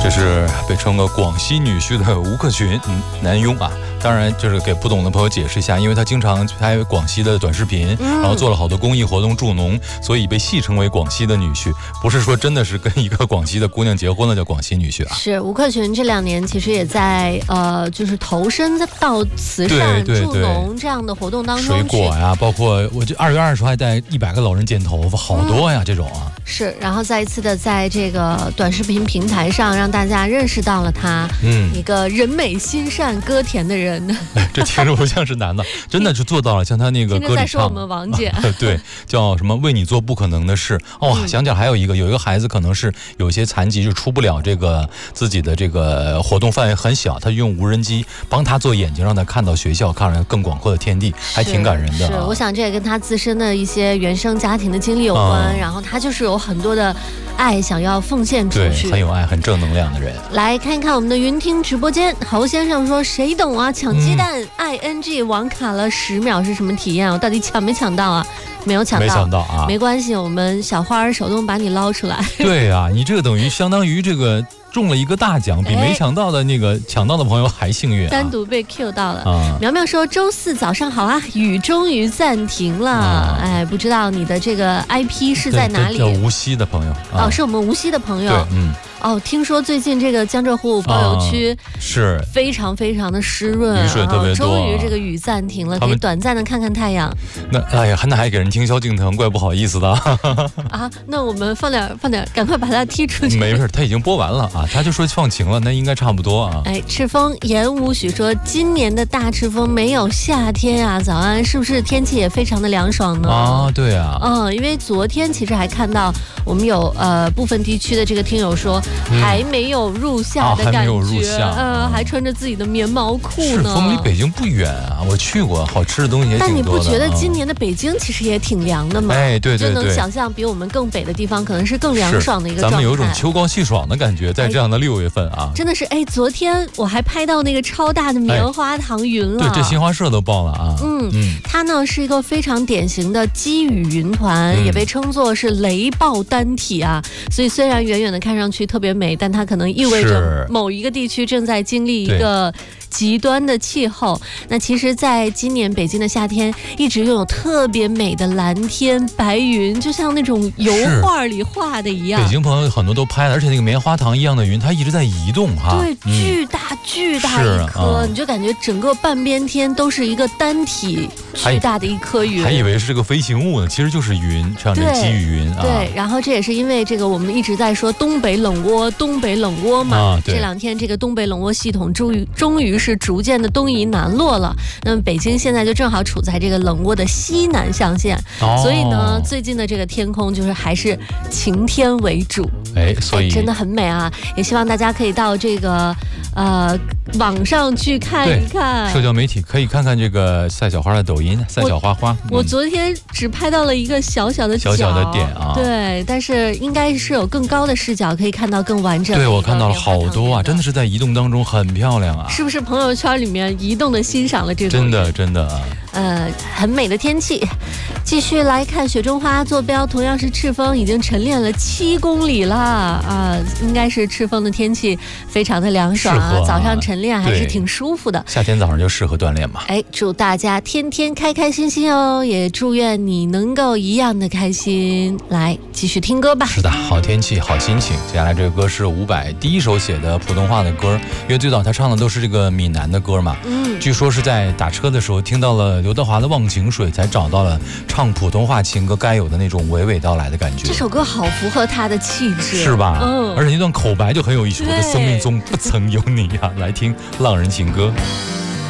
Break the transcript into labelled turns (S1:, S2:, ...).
S1: 这是被称为广西女婿的吴克群，男佣啊。当然，就是给不懂的朋友解释一下，因为他经常拍广西的短视频，然后做了好多公益活动助农，所以被戏称为广西的女婿。不是说真的是跟一个广西的姑娘结婚了叫广西女婿啊。
S2: 是吴克群这2年其实也在就是投身到慈善助农这样的活动当中，
S1: 水果呀，包括我就2月20号还带100个老人剪头发，好多呀这种啊。
S2: 是，然后再一次的在这个短视频平台上让大家认识到了他，一个人美心善歌甜的人。
S1: 这听着不像是男的，真的是做到了，像他那个歌里唱，
S2: 在说我们王姐，
S1: 对，叫什么为你做不可能的事。想起来还有一个孩子可能是有一些残疾，就出不了这个自己的这个活动范围很小，他用无人机帮他做眼睛，让他看到学校，看到更广阔的天地，还挺感人的。
S2: 是，我想这也跟他自身的一些原生家庭的经历有关，然后他就是有很多的爱想要奉献出去，
S1: 对，很有爱，很正能量的人。
S2: 来看一看我们的云听直播间，侯先生说谁懂啊？抢鸡蛋ing 网卡了10秒是什么体验？我到底抢没抢到啊？没有抢到啊，没关系，我们小花儿手动把你捞出来。
S1: 对啊，你这个等于相当于这个中了一个大奖，比没抢到的那个抢到的朋友还幸运，
S2: 单独被 Q 到了。苗苗说周4早上好啊，雨终于暂停了。不知道你的这个 IP 是在哪里？
S1: 叫无锡的朋友
S2: 是我们无锡的朋友。听说最近这个江浙沪包邮区
S1: 是
S2: 非常非常的湿润，
S1: 雨水特别多，
S2: 终于这个雨暂停了，可以短暂的看看太阳。
S1: 那还给人听萧敬腾，怪不好意思的
S2: 那我们放点，赶快把它踢出去。
S1: 没事，他已经播完了啊，他就说放晴了，那应该差不多啊。
S2: 赤峰言无许说，今年的大赤峰没有夏天啊，早安，是不是天气也非常的凉爽呢？
S1: 对啊，
S2: 因为昨天其实还看到我们有部分地区的这个听友说。还没有入夏的感觉，
S1: 还没有入夏，
S2: 还穿着自己的棉毛裤呢。
S1: 赤峰离北京不远啊，我去过，好吃的东西也挺多的。
S2: 但你不觉得今年的北京其实也挺凉的吗？
S1: 对，
S2: 就能想象比我们更北的地方可能是更凉爽的一个状态。
S1: 咱们有种秋高气爽的感觉，在这样的6月份啊，
S2: 真的是昨天我还拍到那个超大的棉花糖云了。
S1: 对，这新华社都报了啊。
S2: 它呢是一个非常典型的积雨云团，也被称作是雷暴单体啊。所以虽然远远的看上去特别美，但它可能意味着某一个地区正在经历一个极端的气候。那其实在今年北京的夏天一直拥有特别美的蓝天白云，就像那种油画里画的一样。
S1: 北京朋友很多都拍了，而且那个棉花糖一样的云它一直在移动哈。
S2: 对，巨大一颗，你就感觉整个半边天都是一个单体巨大的一颗云，
S1: 还以为是这个飞行物呢，其实就是云，这样的积雨云啊。
S2: 对，然后这也是因为这个我们一直在说东北冷涡嘛，这2天这个东北冷涡系统终于是逐渐的东移南落了。那么北京现在就正好处在这个冷涡的西南象限，所以呢，最近的这个天空就是还是晴天为主。
S1: 所以
S2: 真的很美啊！也希望大家可以到这个网上去看一看，
S1: 社交媒体可以看看这个赛小花的抖音，赛小花花。
S2: 我昨天只拍到了一个小小的
S1: 点啊，
S2: 对，但是应该是有更高的视角可以看到更完整的。
S1: 对，我看到了好多啊，真的是在移动当中很漂亮啊！
S2: 是不是朋友圈里面移动的欣赏了这种？
S1: 真的啊。
S2: 很美的天气。继续来看雪中花坐标，同样是赤峰，已经晨练了7公里了啊！应该是赤峰的天气非常的凉爽啊，早上晨练还是挺舒服的。
S1: 夏天早上就适合锻炼嘛。
S2: 祝大家天天开开心心哦，也祝愿你能够一样的开心。来，继续听歌吧。
S1: 是的，好天气，好心情。接下来这个歌是伍佰第一首写的普通话的歌，因为最早他唱的都是这个闽南的歌嘛。据说是在打车的时候听到了刘德华的《忘情水》，才找到了唱普通话情歌该有的那种娓娓道来的感觉。
S2: 这首歌好符合他的气质，
S1: 是吧？而且那段口白就很有意思，我的生命中不曾有你啊。来听《浪人情歌》。